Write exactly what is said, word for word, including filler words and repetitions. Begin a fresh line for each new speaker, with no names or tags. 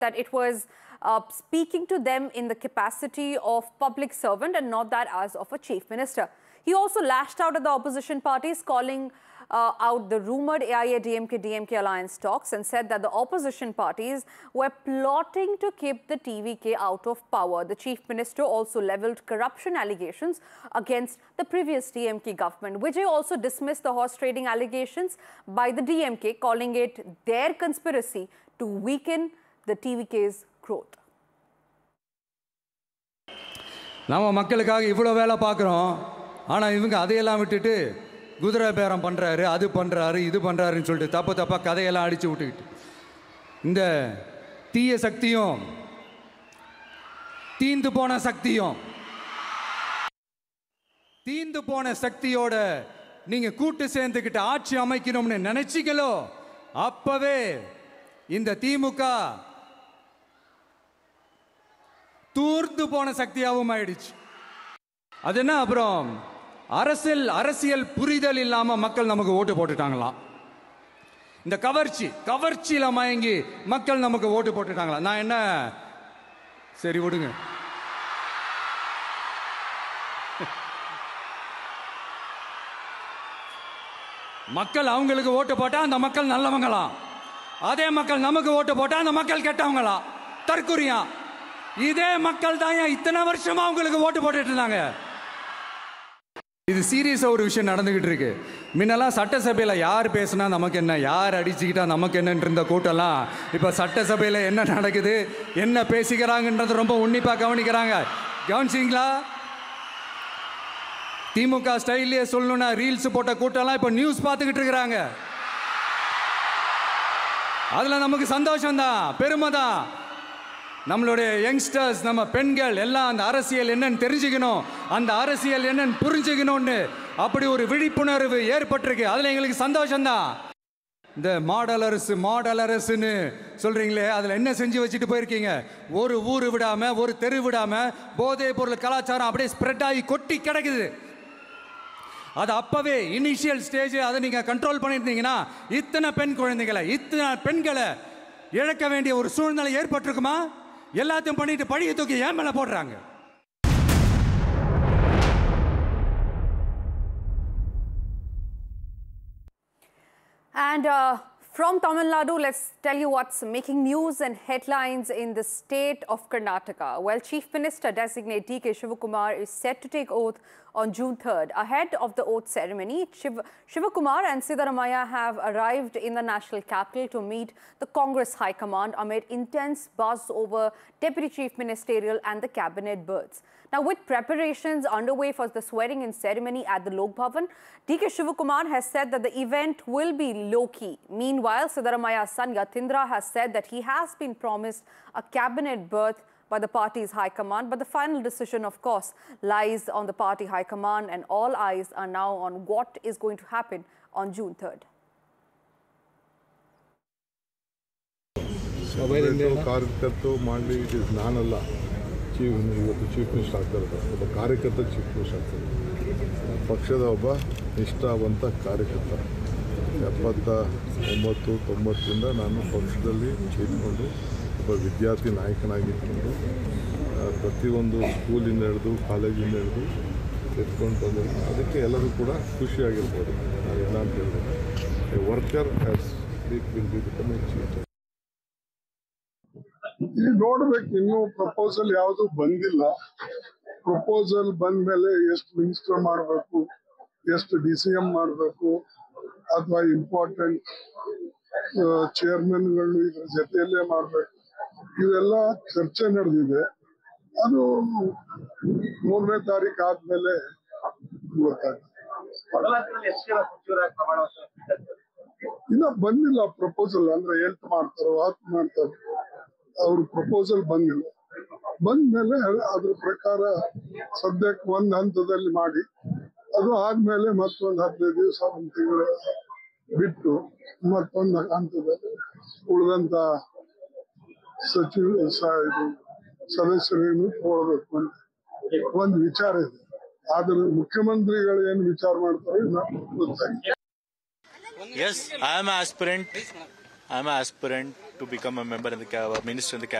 that it was uh, speaking to them in the capacity of public servant and not that as of a chief minister. He also lashed out at the opposition parties, calling uh, out the rumoured A I A D M K D M K alliance talks, and said that the opposition parties were plotting to keep the T V K out of power. The chief minister also levelled corruption allegations against the previous D M K government. Vijay also dismissed the horse trading allegations by the D M K, calling it their conspiracy to weaken the T V K's growth.
நாம மக்களுக்காக இவ்வளவு வேலை பார்க்குறோம். ஆனா இவங்க அதையெல்லாம் விட்டுட்டு குதிரை பேரம் பண்றாரு, அது பண்றாரு, இது பண்றாருன்னு சொல்லிட்டு தப்பு தப்பா கதையெல்லாம் அடிச்சு விட்டுக்கிட்டு இந்த தீய சக்தியும் தீந்து போன சக்தியும் தீந்து போன சக்தியோட நீங்க கூட்டு சேர்ந்துக்கிட்டு ஆட்சி அமைக்கணும்னு நினைச்சீங்களோ அப்பவே இந்த திமுக தூர்ந்து போன சக்தியாகவும் ஆயிடுச்சு. அது என்ன, அப்புறம் அரசியல் அரசியல் புரிதல் இல்லாம மக்கள் நமக்கு ஓட்டு போட்டுட்டாங்களாம். இந்த கவர்ச்சி கவர்ச்சியில மயங்கி மக்கள் நமக்கு ஓட்டு போட்டுட்டாங்களா? நான் என்ன சரி விடுங்க. மக்கள் அவங்களுக்கு ஓட்டு போட்டா அந்த மக்கள் நல்லவங்களாம், அதே மக்கள் நமக்கு ஓட்டு போட்டா அந்த மக்கள் கெட்டவங்களா? தற்குறியா? இதே மக்கள் தான் இத்தனை வருஷமா அவங்களுக்கு ஓட்டு போட்டுட்டு இருந்தாங்க. இது சீரியஸா ஒரு விஷயம் நடந்துகிட்டு இருக்கு. முன்னெல்லாம் சட்டசபையில யார் பேசினா நமக்கு என்ன, யார் அடிச்சுக்கிட்டா நமக்கு என்னன்னு இருந்த கூட்டெல்லாம் இப்ப சட்டசபையில என்ன நடக்குது, என்ன பேசிக்கிறாங்கன்றது ரொம்ப உன்னிப்பா கவனிக்கிறாங்க. கவனிச்சிங்களா? திமுக ஸ்டைல்லே சொல்லணும்னா ரீல்ஸ் போட்ட கூட்டம்லாம் இப்ப நியூஸ் பார்த்துக்கிட்டு இருக்கிறாங்க. அதுல நமக்கு சந்தோஷம் தான், பெருமை தான். நம்மளுடைய யங்ஸ்டர்ஸ், நம்ம பெண்கள் எல்லாம் அந்த அரசியல் என்னன்னு தெரிஞ்சுக்கணும், அந்த அரசியல் என்னன்னு புரிஞ்சுக்கணும்னு அப்படி ஒரு விழிப்புணர்வு ஏற்பட்டிருக்கு. அதுல எங்களுக்கு சந்தோஷம் தான். இந்த மாடல் அரசு மாடல் அரசுன்னு சொல்றீங்களே, அதுல என்ன செஞ்சு வச்சுட்டு போயிருக்கீங்க? ஒரு ஊரு விடாம, ஒரு தெரு விடாம போதைப் பொருள் கலாச்சாரம் அப்படியே ஸ்ப்ரெட் ஆகி கொட்டி கிடக்குது. அது அப்பவே இனிஷியல் ஸ்டேஜ் அதை நீங்க கண்ட்ரோல் பண்ணிருந்தீங்கன்னா இத்தனை பெண் குழந்தைகளை, இத்தனை பெண்களை இழக்க வேண்டிய ஒரு சூழ்நிலை ஏற்பட்டிருக்குமா? எல்லாத்தையும் பண்ணிட்டு பழிய தூக்கி ஏன் மேல போடுறாங்க?
And uh, from Tamil Nadu, let's tell you what's making news and headlines in the state of Karnataka. Well, Chief Minister designate D K Shivakumar is set to take oath on June third. Ahead of the oath ceremony, Shiv Shivakumar and Siddaramaiah have arrived in the national capital to meet the Congress High Command amid intense buzz over Deputy Chief Ministerial and the cabinet berths. Now, with preparations underway for the swearing-in ceremony at the Lok Bhavan, D K Shivakumar has said that the event will be low-key. Meanwhile, Siddaramaiah's son Yatindra has said that he has been promised a cabinet berth by the party's high command, but the final decision, of course, lies on the party high command, and all eyes are now on what is going to happen on June third.
ಕಾರ್ಯಕರ್ತರು ಮಾಡಲಿ, it is ನಾನಲ್ಲ chief ಇವತ್ತು chief minister ಆಗ್ತಾರೆ. ಒಬ್ಬ ಕಾರ್ಯಕರ್ತ chief minister ಆಗ್ತಾರೆ. ಪಕ್ಷದ ಒಬ್ಬ ನಿಷ್ಠಾವಂತ ಕಾರ್ಯಕರ್ತ. ಎಪ್ಪತ್ತ ಒಂಬತ್ತು ತೊಂಬತ್ತರಿಂದ ನಾನು ಪಕ್ಷದಲ್ಲಿ ಇದ್ಕೊಂಡು ಒಬ್ಬ ವಿದ್ಯಾರ್ಥಿ ನಾಯಕನಾಗಿದ್ಕೊಂಡು ಪ್ರತಿಯೊಂದು ಸ್ಕೂಲಿಂದ ಹಿಡಿದು ಕಾಲೇಜಿಂದ ಹಿಡಿದು ಎತ್ಕೊಂಡು ಬಂದಿಲ್ಲ. ಅದಕ್ಕೆ ಎಲ್ಲರೂ ಕೂಡ ಖುಷಿಯಾಗಿರ್ಬೋದು. ನಾವೆಲ್ಲ ಅಂತ ಹೇಳಿದ್ರೆ A worker has will be become A chief.
ಈಗ ನೋಡ್ಬೇಕು, ಇನ್ನೂ ಪ್ರಪೋಸಲ್ ಯಾವುದು ಬಂದಿಲ್ಲ. ಪ್ರಪೋಸಲ್ ಬಂದ ಮೇಲೆ ಎಷ್ಟು ಮಿನಿಸ್ಟರ್ ಮಾಡಬೇಕು, ಎಷ್ಟು ಡಿ ಸಿ ಎಂ ಮಾಡಬೇಕು, ಅಥವಾ ಇಂಪಾರ್ಟೆಂಟ್ ಚೇರ್ಮನ್ಗಳು ಇದ್ರ ಜೊತೆಯಲ್ಲೇ ಮಾಡಬೇಕು, ಇವೆಲ್ಲ ಚರ್ಚೆ ನಡೆದಿದೆ. ಅದು ಮೂರನೇ ತಾರೀಕು ಆದ್ಮೇಲೆ ಗೊತ್ತಾಗುತ್ತೆ. ಇನ್ನ ಬಂದಿಲ್ಲ ಪ್ರಪೋಸಲ್. ಅಂದ್ರೆ ಎಂಟು ಮಾಡ್ತಾರೋ ಹತ್ತು ಮಾಡ್ತಾರೋ, ಅವ್ರ ಪ್ರಪೋಸಲ್ ಬಂದಿಲ್ಲ. ಬಂದ್ಮೇಲೆ ಅದ್ರ ಪ್ರಕಾರ ಸದ್ಯಕ್ಕೆ ಒಂದ್ ಹಂತದಲ್ಲಿ ಮಾಡಿ, ಅದು ಆದ್ಮೇಲೆ ಮತ್ತೊಂದು ಹದಿನೈದು ದಿವಸ ಒಂದು ತಿಂಗಳು ಬಿಟ್ಟು ಮತ್ತೊಂದು ಹಂತದಲ್ಲಿ ಉಳಿದಂತ ಸಚಿವ ಸದಸ್ಯರೇನು ತಗೊಳ್ಬೇಕು ಅಂತ ಒಂದು ವಿಚಾರ ಇದೆ. ಆದ್ರೆ ಮುಖ್ಯಮಂತ್ರಿಗಳು ಏನು ವಿಚಾರ ಮಾಡ್ತಾರೆ ಗೊತ್ತಾಗಿದೆ.
Yes, I am aspirant. I am aspirant to become a member in the ca- minister in the cabinet.